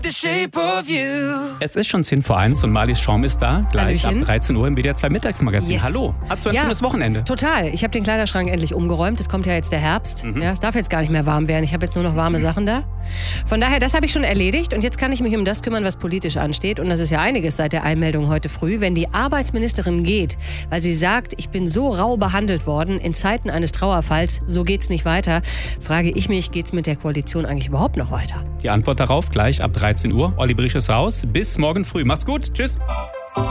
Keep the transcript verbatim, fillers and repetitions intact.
The shape of you. Es ist schon zehn vor eins und Marlies Schaum ist da. Gleich Hallöchen. ab dreizehn Uhr im W D R zwei Mittagsmagazin. Yes. Hallo, hast du ein Ja. schönes Wochenende? Total. Ich habe den Kleiderschrank endlich umgeräumt. Es kommt ja jetzt der Herbst. Mhm. Ja, es darf jetzt gar nicht mehr warm werden. Ich habe jetzt nur noch warme Sachen da. Von daher, das habe ich schon erledigt. Und jetzt kann ich mich um das kümmern, was politisch ansteht. Und das ist ja einiges seit der Einmeldung heute früh. Wenn die Arbeitsministerin geht, weil sie sagt, ich bin so rau behandelt worden in Zeiten eines Trauerfalls, so geht's nicht weiter, frage ich mich, geht's mit der Koalition eigentlich überhaupt noch weiter? Die Antwort darauf gleich ab dreizehn Uhr. Olli Brisch ist raus. Bis morgen früh. Macht's gut. Tschüss.